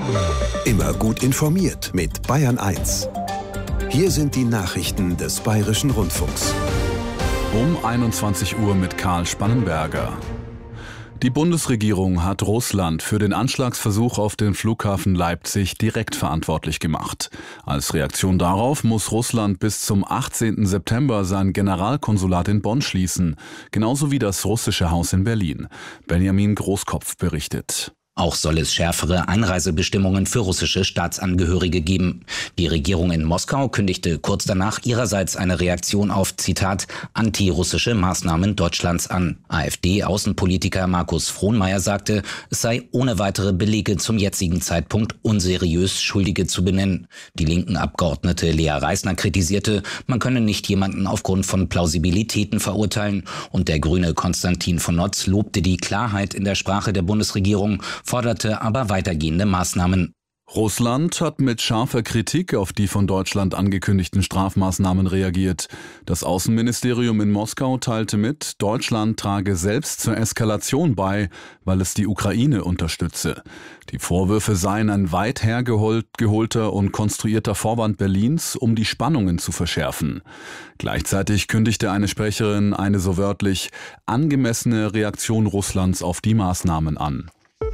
Immer gut informiert mit Bayern 1. Hier sind die Nachrichten des Bayerischen Rundfunks. Um 21 Uhr mit Karl Spannenberger. Die Bundesregierung hat Russland für den Anschlagsversuch auf den Flughafen Leipzig direkt verantwortlich gemacht. Als Reaktion darauf muss Russland bis zum 18. September sein Generalkonsulat in Bonn schließen, genauso wie das russische Haus in Berlin. Benjamin Großkopf berichtet. Auch soll es schärfere Einreisebestimmungen für russische Staatsangehörige geben. Die Regierung in Moskau kündigte kurz danach ihrerseits eine Reaktion auf, Zitat, antirussische Maßnahmen Deutschlands an. AfD-Außenpolitiker Markus Frohnmayer sagte, es sei ohne weitere Belege zum jetzigen Zeitpunkt unseriös, Schuldige zu benennen. Die linken Abgeordnete Lea Reisner kritisierte, man könne nicht jemanden aufgrund von Plausibilitäten verurteilen. Und der Grüne Konstantin von Notz lobte die Klarheit in der Sprache der Bundesregierung, forderte aber weitergehende Maßnahmen. Russland hat mit scharfer Kritik auf die von Deutschland angekündigten Strafmaßnahmen reagiert. Das Außenministerium in Moskau teilte mit, Deutschland trage selbst zur Eskalation bei, weil es die Ukraine unterstütze. Die Vorwürfe seien ein weit hergeholter und konstruierter Vorwand Berlins, um die Spannungen zu verschärfen. Gleichzeitig kündigte eine Sprecherin eine so wörtlich angemessene Reaktion Russlands auf die Maßnahmen an.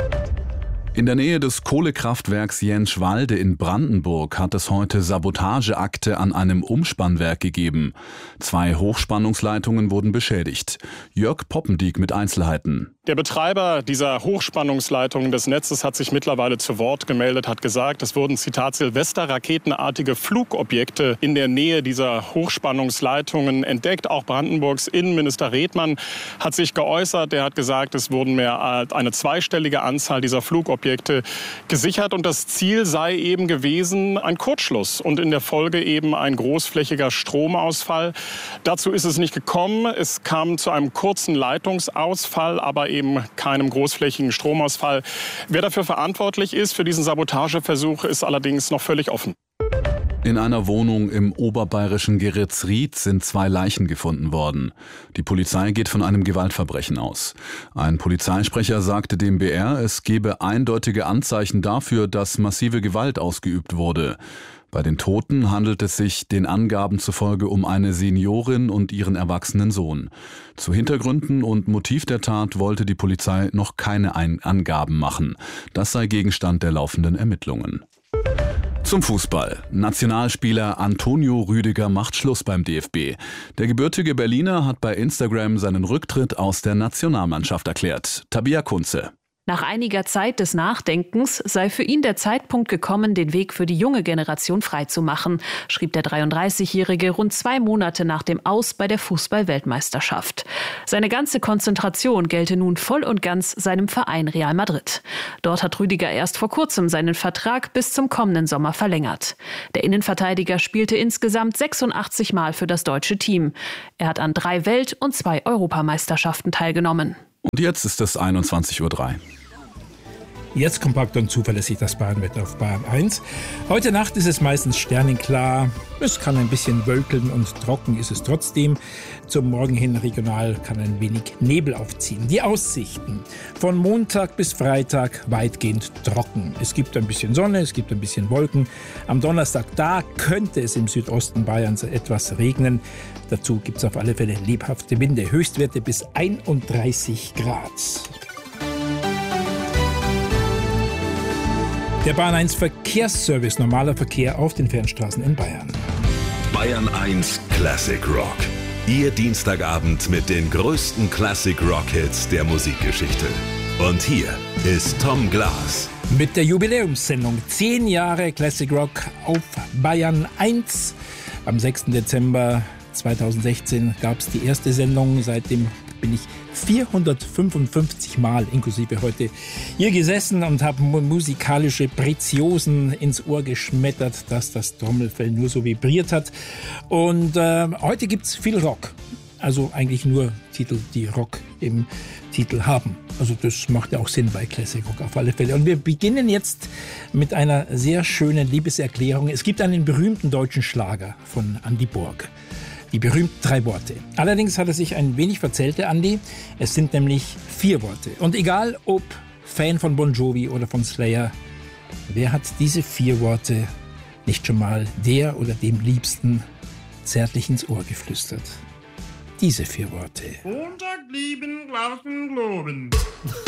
In der Nähe des Kohlekraftwerks Jänschwalde in Brandenburg hat es heute Sabotageakte an einem Umspannwerk gegeben. 2 Hochspannungsleitungen wurden beschädigt. Jörg Poppendiek mit Einzelheiten. Der Betreiber dieser Hochspannungsleitungen des Netzes hat sich mittlerweile zu Wort gemeldet, hat gesagt, es wurden, Zitat, Silvester-raketenartige Flugobjekte in der Nähe dieser Hochspannungsleitungen entdeckt. Auch Brandenburgs Innenminister Redmann hat sich geäußert. Der hat gesagt, es wurden mehr als eine zweistellige Anzahl dieser Flugobjekte gesichert. Und das Ziel sei eben gewesen, ein Kurzschluss und in der Folge eben ein großflächiger Stromausfall. Dazu ist es nicht gekommen. Es kam zu einem kurzen Leitungsausfall, aber eben keinem großflächigen Stromausfall. Wer dafür verantwortlich ist für diesen Sabotageversuch, ist allerdings noch völlig offen. In einer Wohnung im oberbayerischen Geritzried sind 2 Leichen gefunden worden. Die Polizei geht von einem Gewaltverbrechen aus. Ein Polizeisprecher sagte dem BR, es gebe eindeutige Anzeichen dafür, dass massive Gewalt ausgeübt wurde. Bei den Toten handelt es sich den Angaben zufolge um eine Seniorin und ihren erwachsenen Sohn. Zu Hintergründen und Motiv der Tat wollte die Polizei noch keine Angaben machen. Das sei Gegenstand der laufenden Ermittlungen. Zum Fußball. Nationalspieler Antonio Rüdiger macht Schluss beim DFB. Der gebürtige Berliner hat bei Instagram seinen Rücktritt aus der Nationalmannschaft erklärt. Tabia Kunze. Nach einiger Zeit des Nachdenkens sei für ihn der Zeitpunkt gekommen, den Weg für die junge Generation freizumachen, schrieb der 33-Jährige rund 2 Monate nach dem Aus bei der Fußball-Weltmeisterschaft. Seine ganze Konzentration gelte nun voll und ganz seinem Verein Real Madrid. Dort hat Rüdiger erst vor kurzem seinen Vertrag bis zum kommenden Sommer verlängert. Der Innenverteidiger spielte insgesamt 86 Mal für das deutsche Team. Er hat an 3 Welt- und 2 Europameisterschaften teilgenommen. Und jetzt ist es 21:03 Uhr. Jetzt kompakt und zuverlässig das Bayernwetter auf Bayern 1. Heute Nacht ist es meistens sternenklar. Es kann ein bisschen wölkeln und trocken ist es trotzdem. Zum Morgen hin regional kann ein wenig Nebel aufziehen. Die Aussichten: von Montag bis Freitag weitgehend trocken. Es gibt ein bisschen Sonne, es gibt ein bisschen Wolken. Am Donnerstag, da könnte es im Südosten Bayerns etwas regnen. Dazu gibt es auf alle Fälle lebhafte Winde. Höchstwerte bis 31 Grad. Der Bayern 1 Verkehrsservice, normaler Verkehr auf den Fernstraßen in Bayern. Bayern 1 Classic Rock. Ihr Dienstagabend mit den größten Classic Rock Hits der Musikgeschichte. Und hier ist Tom Glas. Mit der Jubiläumssendung 10 Jahre Classic Rock auf Bayern 1. Am 6. Dezember 2016 gab es die erste Sendung. Seitdem bin ich 455 Mal inklusive heute hier gesessen und habe musikalische Preziosen ins Ohr geschmettert, dass das Trommelfell nur so vibriert hat. Und heute gibt's viel Rock. Also eigentlich nur Titel, die Rock im Titel haben. Also das macht ja auch Sinn bei Classic Rock auf alle Fälle. Und wir beginnen jetzt mit einer sehr schönen Liebeserklärung. Es gibt einen berühmten deutschen Schlager von Andy Borg. Die berühmten 3 Worte. Allerdings hat er sich ein wenig verzählt, der Andi. Es sind nämlich 4 Worte. Und egal, ob Fan von Bon Jovi oder von Slayer, Wer hat diese 4 Worte nicht schon mal der oder dem Liebsten zärtlich ins Ohr geflüstert? Diese 4 Worte. Montag lieben, Glauben, Globen.